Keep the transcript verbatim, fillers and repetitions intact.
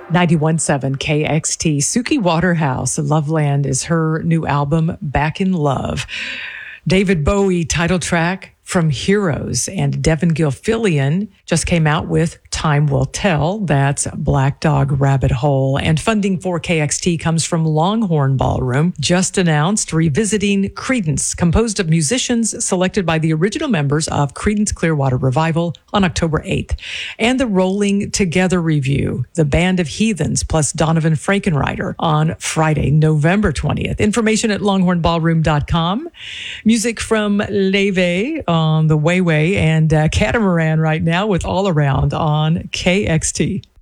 ninety-one point seven K X T. Suki Waterhouse, Loveland is her new album, Back in Love. David Bowie title track from Heroes, and Devin Gilfillian just came out with Time Will Tell. That's Black Dog Rabbit Hole. And funding for K X T comes from Longhorn Ballroom, just announced revisiting Creedence, composed of musicians selected by the original members of Creedence Clearwater Revival on October eighth. And the Rolling Together Review, the Band of Heathens plus Donovan Frankenreiter on Friday, November twentieth. Information at longhorn ballroom dot com. Music from Leve on the Wayway and uh, Catamaran right now with All Around on K X T.